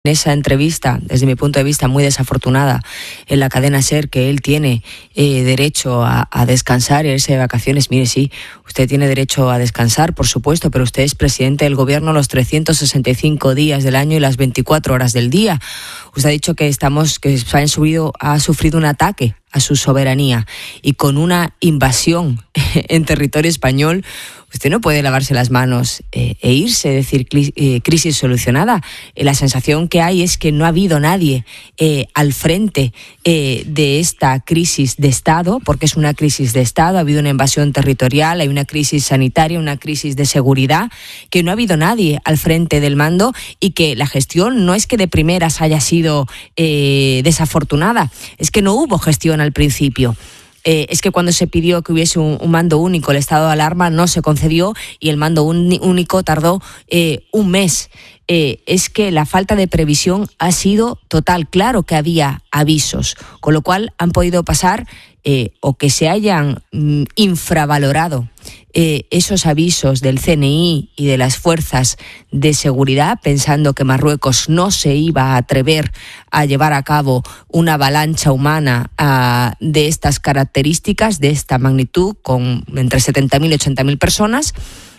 En esa entrevista, desde mi punto de vista muy desafortunada, en la cadena SER, que él tiene derecho a descansar y a irse de vacaciones. Mire, sí, usted tiene derecho a descansar, por supuesto, pero usted es presidente del gobierno los 365 días del año y las 24 horas del día. Usted ha dicho que España ha sufrido un ataque a su soberanía y con una invasión en territorio español. Usted no puede lavarse las manos e irse, decir crisis solucionada. La sensación que hay es que no ha habido nadie al frente de esta crisis de Estado, porque es una crisis de Estado. Ha habido una invasión territorial, hay una crisis sanitaria, una crisis de seguridad, que no ha habido nadie al frente del mando y que la gestión no es que de primeras haya sido desafortunada, es que no hubo gestión al principio. Es que cuando se pidió que hubiese un mando único, el estado de alarma no se concedió y el mando único tardó un mes. Es que la falta de previsión ha sido total. Claro que había avisos, con lo cual han podido pasar o que se hayan infravalorado esos avisos del CNI y de las fuerzas de seguridad, pensando que Marruecos no se iba a atrever a llevar a cabo una avalancha humana de estas características, de esta magnitud, con entre 70.000 y 80.000 personas,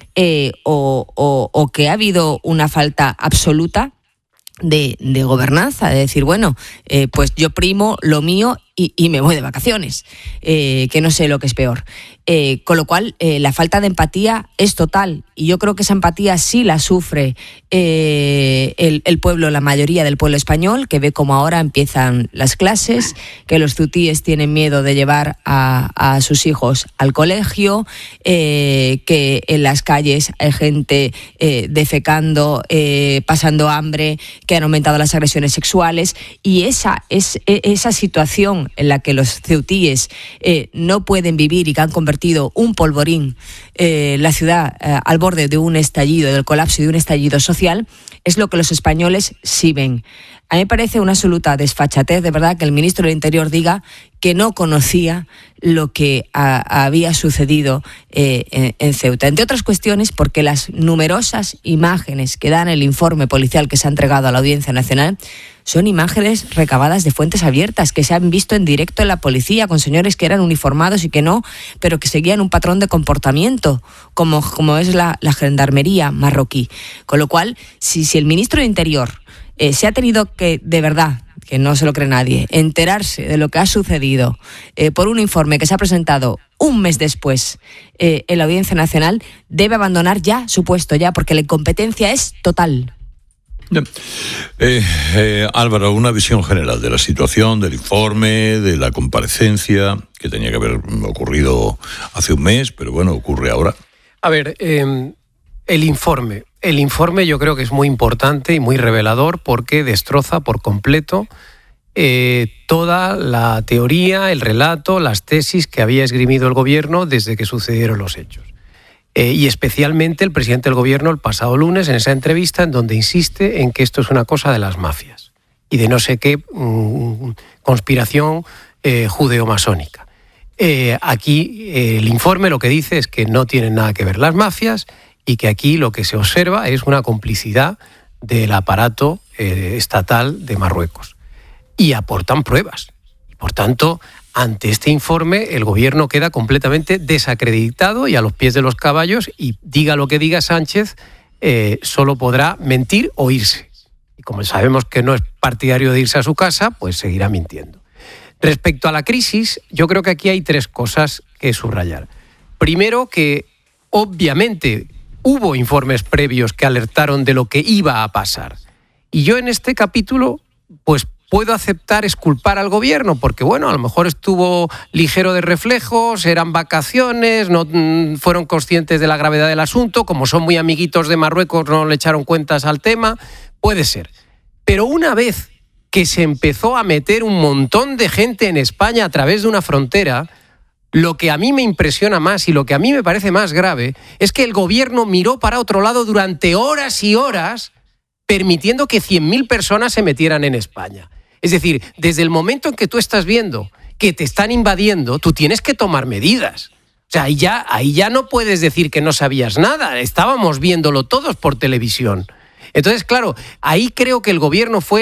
o que ha habido una falta absoluta de gobernanza, de decir, bueno, pues yo primo lo mío y me voy de vacaciones, que no sé lo que es peor. Con lo cual, la falta de empatía es total, y yo creo que esa empatía sí la sufre el pueblo, la mayoría del pueblo español, que ve como ahora empiezan las clases, que los tutíes tienen miedo de llevar a sus hijos al colegio, que en las calles hay gente defecando, pasando hambre, que han aumentado las agresiones sexuales, y esa situación en la que los ceutíes no pueden vivir y que han convertido un polvorín la ciudad al borde de un estallido, del colapso y de un estallido social, es lo que los españoles sí ven. A mí me parece una absoluta desfachatez, de verdad, que el ministro del Interior diga que no conocía lo que había sucedido en Ceuta. Entre otras cuestiones, porque las numerosas imágenes que dan el informe policial que se ha entregado a la Audiencia Nacional son imágenes recabadas de fuentes abiertas, que se han visto en directo en la policía, con señores que eran uniformados y que no, pero que seguían un patrón de comportamiento, como es la gendarmería marroquí. Con lo cual, si el ministro de Interior se ha tenido que, de verdad, que no se lo cree nadie, enterarse de lo que ha sucedido por un informe que se ha presentado un mes después en la Audiencia Nacional, debe abandonar ya su puesto, ya, porque la incompetencia es total. Álvaro, una visión general de la situación, del informe, de la comparecencia, que tenía que haber ocurrido hace un mes, pero bueno, ocurre ahora. A ver, el informe yo creo que es muy importante y muy revelador, porque destroza por completo toda la teoría, el relato, las tesis que había esgrimido el gobierno desde que sucedieron los hechos. Y especialmente el presidente del gobierno el pasado lunes, en esa entrevista, en donde insiste en que esto es una cosa de las mafias y de no sé qué conspiración judeo-masónica. Aquí el informe lo que dice es que no tienen nada que ver las mafias y que aquí lo que se observa es una complicidad del aparato estatal de Marruecos. Y aportan pruebas. Y por tanto, ante este informe, el gobierno queda completamente desacreditado y a los pies de los caballos, y diga lo que diga Sánchez, solo podrá mentir o irse. Y como sabemos que no es partidario de irse a su casa, pues seguirá mintiendo. Respecto a la crisis, yo creo que aquí hay tres cosas que subrayar. Primero, que obviamente hubo informes previos que alertaron de lo que iba a pasar. Y yo en este capítulo, pues puedo aceptar exculpar al gobierno, porque bueno, a lo mejor estuvo ligero de reflejos, eran vacaciones, no fueron conscientes de la gravedad del asunto, como son muy amiguitos de Marruecos no le echaron cuentas al tema, puede ser. Pero una vez que se empezó a meter un montón de gente en España a través de una frontera, lo que a mí me impresiona más y lo que a mí me parece más grave es que el gobierno miró para otro lado durante horas y horas, permitiendo que 100.000 personas se metieran en España. Es decir, desde el momento en que tú estás viendo que te están invadiendo, tú tienes que tomar medidas. O sea, ahí ya no puedes decir que no sabías nada. Estábamos viéndolo todos por televisión. Entonces, claro, ahí creo que el gobierno fue